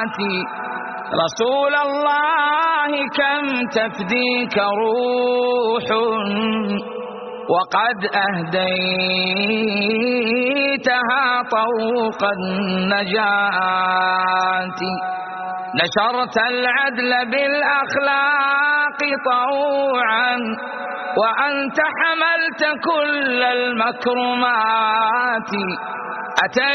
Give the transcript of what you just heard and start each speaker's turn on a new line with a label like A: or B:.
A: رسول الله كم تفديك روح وقد أهديتها طوق النجاة. نشرت العدل بالأخلاق طوعا وأنت حملت كل المكرمات.